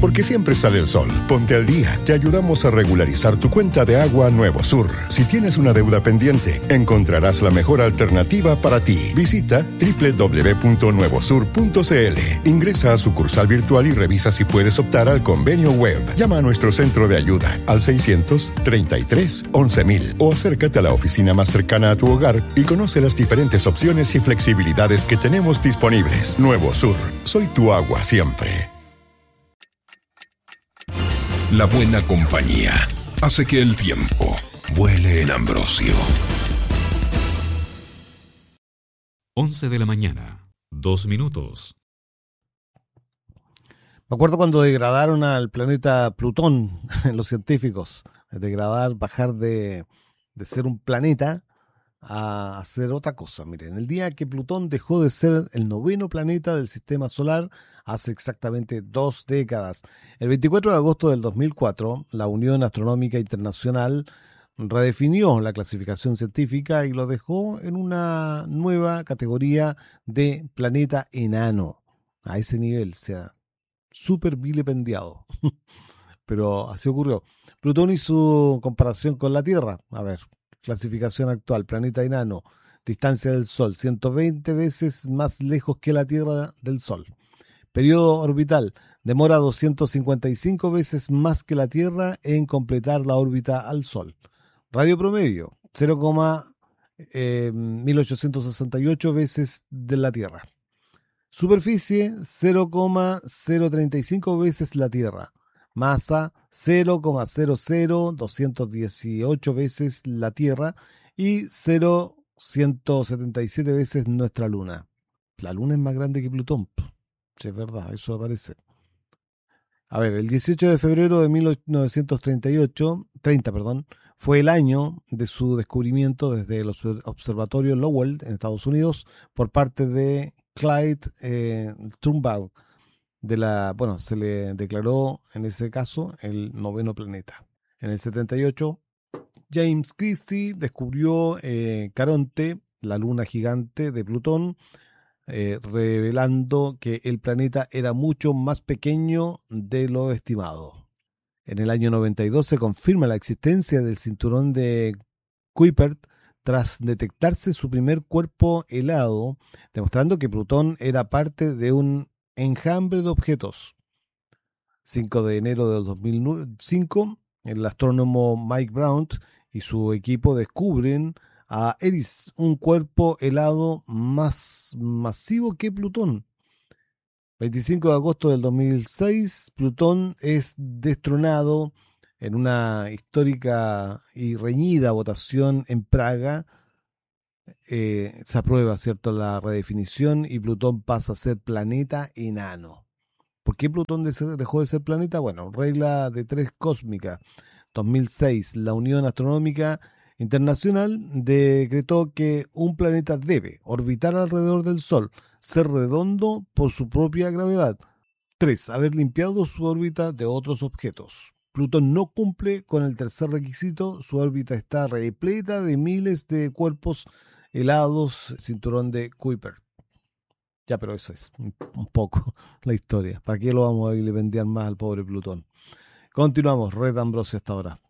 porque siempre sale el sol. Ponte al día. Te ayudamos a regularizar tu cuenta de agua Nuevo Sur. Si tienes una deuda pendiente, encontrarás la mejor alternativa para ti. Visita www.nuevosur.cl. Ingresa a sucursal virtual y revisa si puedes optar al convenio web. Llama a nuestro centro de ayuda al 633-11.000 o acércate a la oficina más cercana a tu hogar y conoce las diferentes opciones y flexibilidades que tenemos disponibles. Nuevo Sur. Soy tu agua siempre. La buena compañía hace que el tiempo vuele en Ambrosio. 11 de la mañana, 2 minutos. Me acuerdo cuando degradaron al planeta Plutón, los científicos. Degradar, bajar de ser un planeta a hacer otra cosa. Miren, el día que Plutón dejó de ser el 9º planeta del sistema solar, hace exactamente 2 décadas. El 24 de agosto del 2004, la Unión Astronómica Internacional redefinió la clasificación científica y lo dejó en una nueva categoría de planeta enano. A ese nivel, o sea, súper vilipendiado. Pero así ocurrió. Plutón y su comparación con la Tierra. A ver, clasificación actual, planeta enano, distancia del Sol, 120 veces más lejos que la Tierra del Sol. Periodo orbital, demora 255 veces más que la Tierra en completar la órbita al Sol. Radio promedio, 0,1868 veces de la Tierra. Superficie, 0,035 veces la Tierra. Masa, 0,00218 veces la Tierra y 0,177 veces nuestra Luna. La Luna es más grande que Plutón. Sí, es verdad, eso aparece. A ver, el 18 de febrero de 1930, fue el año de su descubrimiento desde el observatorio Lowell en Estados Unidos por parte de Clyde Tombaugh. Se le declaró en ese caso el 9º planeta. En el 78, James Christie descubrió Caronte, la luna gigante de Plutón, revelando que el planeta era mucho más pequeño de lo estimado. En el año 92 se confirma la existencia del cinturón de Kuiper tras detectarse su primer cuerpo helado, demostrando que Plutón era parte de un enjambre de objetos. 5 de enero del 2005, el astrónomo Mike Brown y su equipo descubren a Eris, un cuerpo helado más masivo que Plutón. 25 de agosto del 2006, Plutón es destronado en una histórica y reñida votación en Praga. Se aprueba, ¿cierto?, la redefinición y Plutón pasa a ser planeta enano. ¿Por qué Plutón dejó de ser planeta? Bueno, regla de 3 cósmica. 2006, la Unión Astronómica Internacional decretó que un planeta debe orbitar alrededor del Sol, ser redondo por su propia gravedad. 3. Haber limpiado su órbita de otros objetos. Plutón no cumple con el tercer requisito, su órbita está repleta de miles de cuerpos helados, cinturón de Kuiper. Ya, pero eso es un poco la historia. ¿Para qué lo vamos a vilipendiar más al pobre Plutón? Continuamos, Red Ambrosio hasta ahora.